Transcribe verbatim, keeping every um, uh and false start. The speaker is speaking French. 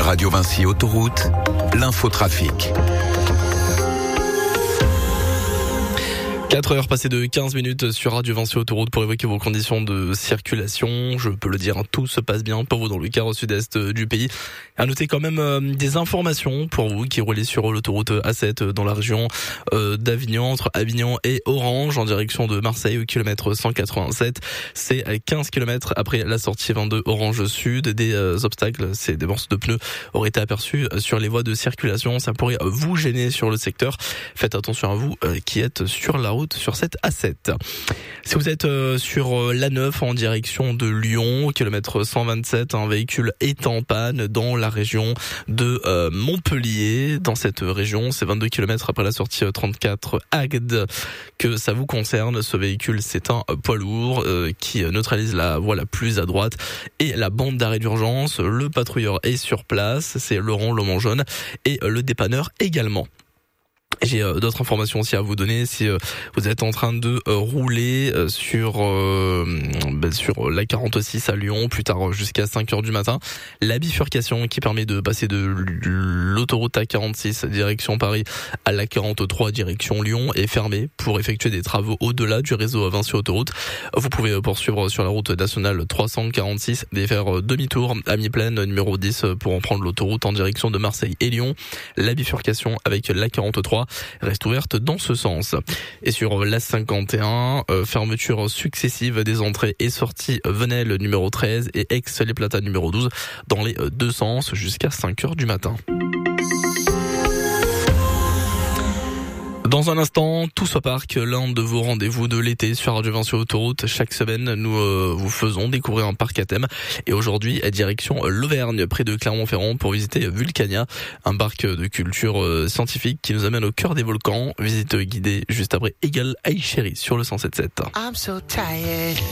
Radio Vinci Autoroute, l'infotrafic. quatre heures passées de quinze minutes sur Radio Vinci Autoroute pour évoquer vos conditions de circulation. Je peux le dire, tout se passe bien pour vous dans le quart au sud-est du pays. À noter quand même euh, des informations pour vous qui roulez sur l'autoroute A sept dans la région euh, d'Avignon, entre Avignon et Orange, en direction de Marseille au kilomètre cent quatre-vingt-sept. C'est à quinze kilomètres après la sortie vingt-deux Orange Sud. Des euh, obstacles, c'est des morceaux de pneus, auraient été aperçus sur les voies de circulation. Ça pourrait vous gêner sur le secteur. Faites attention à vous euh, qui êtes sur la route sur cette A sept. Si vous êtes euh, sur l'A neuf en direction de Lyon, kilomètre cent vingt-sept, un véhicule est en panne dans la région de euh, Montpellier. Dans cette région, c'est vingt-deux kilomètres après la sortie trente-quatre Agde que ça vous concerne. Ce véhicule, c'est un poids lourd euh, qui neutralise la voie la plus à droite et la bande d'arrêt d'urgence. Le patrouilleur est sur place, c'est Laurent Lomont-Jaune, et le dépanneur également. J'ai euh, d'autres informations aussi à vous donner. Si euh, vous êtes en train de euh, rouler euh, sur euh, bah, sur la quarante-six à Lyon, plus tard jusqu'à cinq heures du matin, la bifurcation qui permet de passer de l'autoroute A quarante-six direction Paris à la quarante-trois direction Lyon est fermée pour effectuer des travaux au-delà du réseau Vinci Autoroute. Vous pouvez poursuivre sur la route nationale trois cent quarante-six et faire demi-tour à mi-plaine numéro dix pour en prendre l'autoroute en direction de Marseille et Lyon. La bifurcation avec la quarante-trois reste ouverte dans ce sens. Et sur l'A cinquante et un, euh, fermeture successive des entrées et sorties Venelle numéro treize et Aix-les Plata numéro douze dans les deux sens jusqu'à cinq heures du matin. Dans un instant, Tous au Parc, l'un de vos rendez-vous de l'été sur Radio Vinci Autoroute. Chaque semaine, nous euh, vous faisons découvrir un parc à thème. Et aujourd'hui, direction l'Auvergne, près de Clermont-Ferrand, pour visiter Vulcania, un parc de culture euh, scientifique qui nous amène au cœur des volcans. Visite guidée juste après Eagle Eye Cherry sur le cent sept sept. I'm so tired.